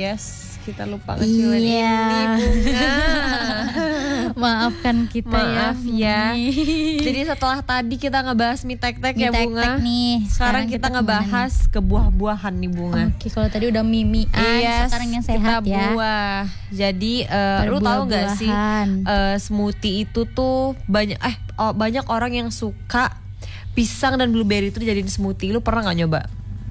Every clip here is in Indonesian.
Yes, kita lupa ngeciumin ini Bunga. Maafkan kita. Maaf ya. Jadi setelah tadi kita ngebahas mie tek-tek ya Bunga. Nih. Sekarang kita ngebahas ke buah-buahan nih Bunga. Oke, kalau tadi udah mimian, sekarang yang sehat kita ya. Buah. Jadi lu tahu nggak sih smoothie itu tuh banyak orang yang suka pisang dan blueberry itu dijadiin smoothie. Lu pernah nggak nyoba?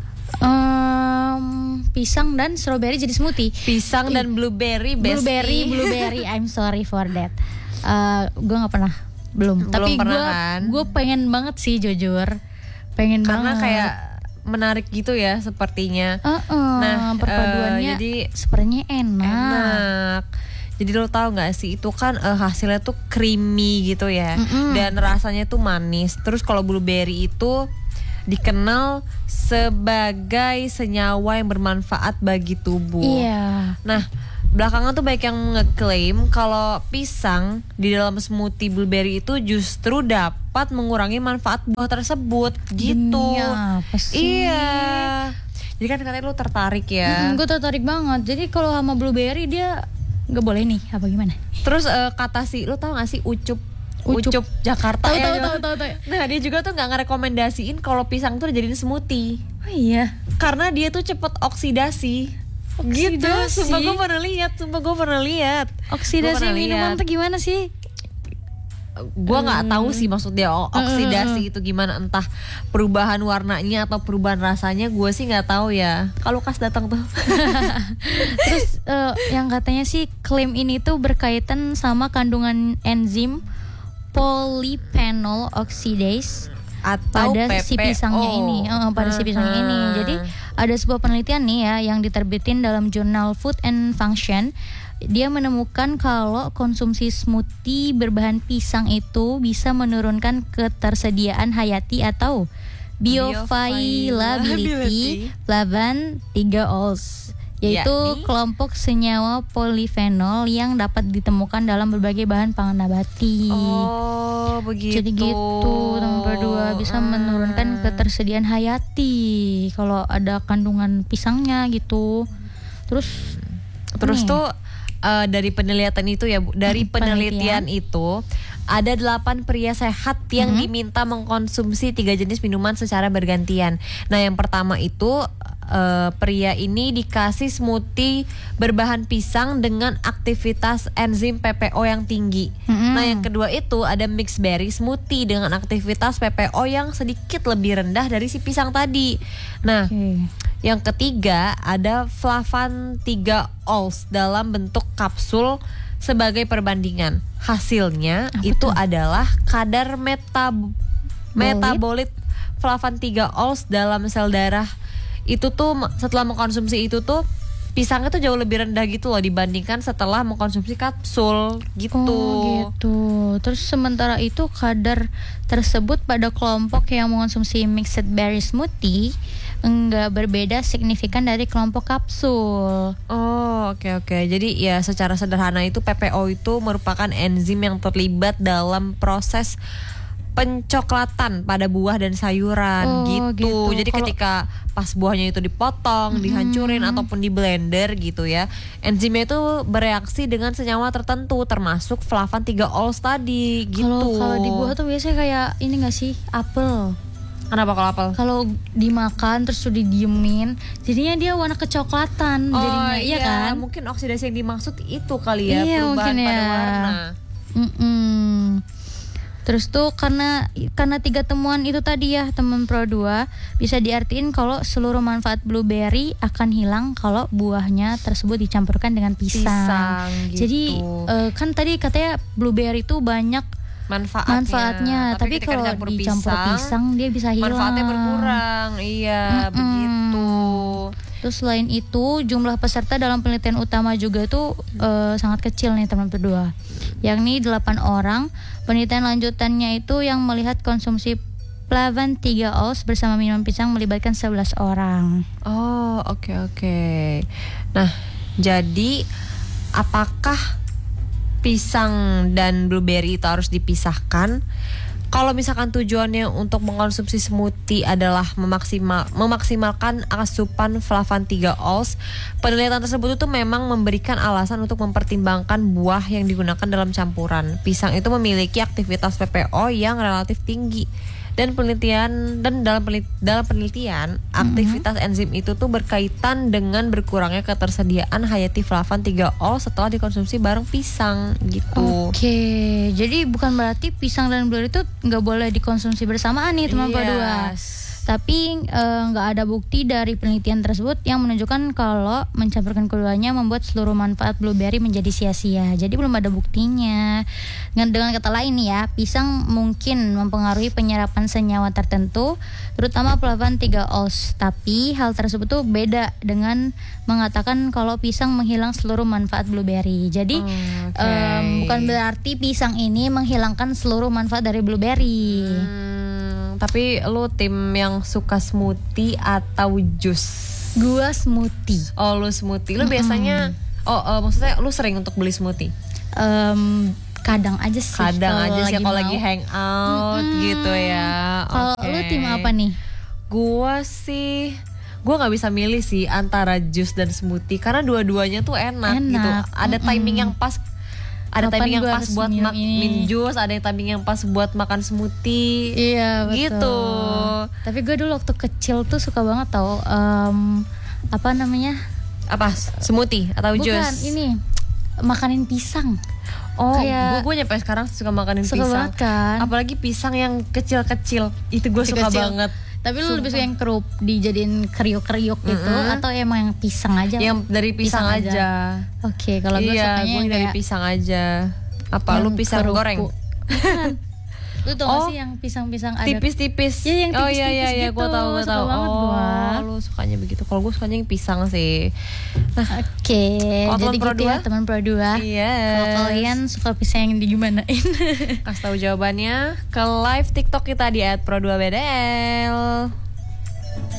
Pisang dan strawberry jadi smoothie. Pisang dan blueberry, blueberry. I'm sorry for that. Gue nggak pernah, belum. Tapi gue pengen banget sih jujur, pengen karena banget. Kayak menarik gitu ya sepertinya. Nah perpaduannya jadi sepertinya enak. Jadi lo tahu nggak sih itu kan hasilnya tuh creamy gitu ya, dan rasanya tuh manis. Terus kalau blueberry itu dikenal sebagai senyawa yang bermanfaat bagi tubuh. Iya. Nah, belakangan tuh banyak yang ngeklaim kalau pisang di dalam smoothie blueberry itu justru dapat mengurangi manfaat buah tersebut gitu. Iya. Jadi kan katanya lu tertarik ya. Gue tertarik banget. Jadi kalau sama blueberry dia nggak boleh nih, apa gimana? Terus kata si, lu tau gak sih Ucup Jakarta tahu. Nah dia juga tuh nggak ngerekomendasiin kalau pisang tuh dijadiin smoothie. Oh iya. Karena dia tuh cepet oksidasi. Gitu. Sumpah gue pernah lihat. Oksidasi minuman tuh gimana sih? Gue nggak tahu sih maksudnya oksidasi itu gimana, entah perubahan warnanya atau perubahan rasanya, gue sih nggak tahu ya. Kalau Kas datang tuh. Terus yang katanya sih klaim ini tuh berkaitan sama kandungan enzim polyphenol oxidase atau pada PPO. si pisangnya ini, pada si pisangnya ini. Jadi ada sebuah penelitian nih ya yang diterbitin dalam jurnal Food and Function. Dia menemukan kalau konsumsi smoothie berbahan pisang itu bisa menurunkan ketersediaan hayati atau bioavailability flavan 3-ols, yaitu kelompok senyawa polifenol yang dapat ditemukan dalam berbagai bahan pangan nabati. Oh, begitu. Jadi gitu, nomor 2 bisa menurunkan ketersediaan hayati kalau ada kandungan pisangnya gitu. Terus tuh dari penelitian itu ya, penelitian itu ada 8 pria sehat yang diminta mengkonsumsi 3 jenis minuman secara bergantian. Nah, yang pertama itu pria ini dikasih smoothie berbahan pisang dengan aktivitas enzim PPO yang tinggi. Nah, yang kedua itu ada mixed berry smoothie dengan aktivitas PPO yang sedikit lebih rendah dari si pisang tadi. Nah, yang ketiga ada flavan 3-ols dalam bentuk kapsul sebagai perbandingan. Hasilnya itu adalah kadar metabolit flavan 3-ols dalam sel darah. Itu tuh setelah mengkonsumsi itu tuh pisangnya tuh jauh lebih rendah gitu loh dibandingkan setelah mengkonsumsi kapsul gitu. Oh gitu. Terus sementara itu kadar tersebut pada kelompok yang mengkonsumsi mixed berry smoothie enggak berbeda signifikan dari kelompok kapsul. Oh, oke. Jadi ya secara sederhana itu PPO itu merupakan enzim yang terlibat dalam proses pencoklatan pada buah dan sayuran gitu. Jadi ketika pas buahnya itu dipotong, dihancurin ataupun di blender gitu ya, enzimnya itu bereaksi dengan senyawa tertentu termasuk flavan 3-ols tadi gitu. Kalau di buah tuh biasanya kayak ini nggak sih, apel. Kenapa kalau apel? Kalau dimakan terus udah didiemin, jadinya dia warna kecoklatan. Jadinya, iya kan? Mungkin oksidasi yang dimaksud itu kali ya, perubahan pada warna. Terus tuh karena 3 temuan itu tadi ya teman Pro 2, bisa diartiin kalau seluruh manfaat blueberry akan hilang kalau buahnya tersebut dicampurkan dengan pisang gitu. Jadi kan tadi katanya blueberry itu banyak manfaatnya. Tapi kalau dicampur pisang dia bisa hilang. Manfaatnya berkurang. Iya, begitu. Terus selain itu jumlah peserta dalam penelitian utama juga tuh sangat kecil nih teman berdua, yakni 8 orang. Penelitian lanjutannya itu yang melihat konsumsi flavan 3-ols bersama minuman pisang melibatkan 11 orang. Oh, oke. Nah, jadi apakah pisang dan blueberry itu harus dipisahkan? Kalau misalkan tujuannya untuk mengkonsumsi smoothie adalah memaksimalkan asupan flavan 3 oz, penelitian tersebut itu memang memberikan alasan untuk mempertimbangkan buah yang digunakan dalam campuran. Pisang itu memiliki aktivitas PPO yang relatif tinggi. Dan dalam penelitian aktivitas enzim itu tuh berkaitan dengan berkurangnya ketersediaan hayati flavan 3 oz setelah dikonsumsi bareng pisang gitu. Oke, jadi bukan berarti pisang dan blueberry itu nggak boleh dikonsumsi bersamaan nih teman Pro2. Tapi nggak ada bukti dari penelitian tersebut yang menunjukkan kalau mencampurkan keduanya membuat seluruh manfaat blueberry menjadi sia-sia. Jadi belum ada buktinya. Dengan kata lain ya, pisang mungkin mempengaruhi penyerapan senyawa tertentu, terutama flavan 3 oz. Tapi hal tersebut tuh beda dengan mengatakan kalau pisang menghilang seluruh manfaat blueberry. Jadi bukan berarti pisang ini menghilangkan seluruh manfaat dari blueberry. Tapi lu tim yang suka smoothie atau jus? Gua smoothie. Oh, lu smoothie. Lu biasanya maksudnya lu sering untuk beli smoothie? Kadang aja sih. Kalau lagi hangout gitu ya. Kalau lu tim apa nih? Gua nggak bisa milih sih antara jus dan smoothie karena dua-duanya tuh enak. Gitu. Ada timing yang pas. Ada timing yang pas buat makan jus, ada yang timing yang pas buat makan smoothie. Iya betul. Gitu. Tapi gue dulu waktu kecil tuh suka banget tau apa namanya? Apa? Smoothie atau jus? Bukan, ini makanin pisang. Oh, gue nyampe sekarang suka makanin suka pisang. Banget kan? Apalagi pisang yang kecil-kecil. Itu gue suka banget. Tapi lu lebih suka yang kerup dijadiin kriuk-kriuk gitu atau emang yang pisang aja? Yang dari pisang aja. Oke, kalau gue sukanya yang dari pisang aja. Apa lu pisang goreng? Lu tau gak sih yang pisang-pisang ada tipis-tipis? Ya, yang tipis-tipis gitu. Gue tahu. Lu sukanya begitu. Kalau gue sukanya yang pisang sih. Nah, oke. Jadi gitu ya teman Pro2. Iya. Kalau kalian suka pisang yang digimanain? Kasih tahu jawabannya ke live TikTok kita di @pro2bdl.